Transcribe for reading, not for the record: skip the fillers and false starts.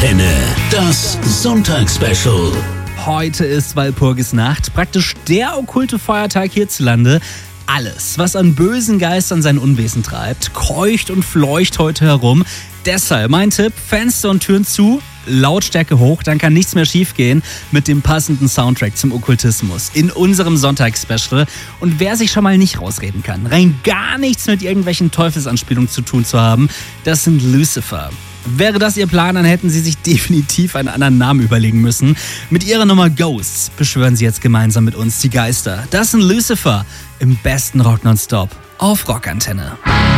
Rockantenne, das Sonntagsspecial. Heute ist Walpurgisnacht, praktisch der okkulte Feiertag hierzulande. Alles, was an bösen Geistern sein Unwesen treibt, keucht und fleucht heute herum. Deshalb mein Tipp, Fenster und Türen zu, Lautstärke hoch, dann kann nichts mehr schiefgehen mit dem passenden Soundtrack zum Okkultismus in unserem Sonntagsspecial. Und wer sich schon mal nicht rausreden kann, rein gar nichts mit irgendwelchen Teufelsanspielungen zu tun zu haben, das sind Lucifer. Wäre das Ihr Plan, dann hätten Sie sich definitiv einen anderen Namen überlegen müssen. Mit Ihrer Nummer Ghosts beschwören Sie jetzt gemeinsam mit uns die Geister. Das sind Lucifer im besten Rock nonstop auf Rockantenne.